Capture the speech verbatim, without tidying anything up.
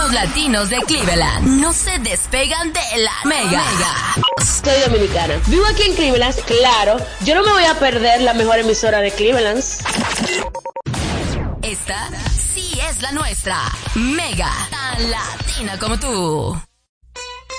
Los latinos de Cleveland no se despegan de la Mega. Soy dominicana. Vivo aquí en Cleveland, claro. Yo no me voy a perder la mejor emisora de Cleveland. Esta sí es la nuestra. Mega, tan latina como tú.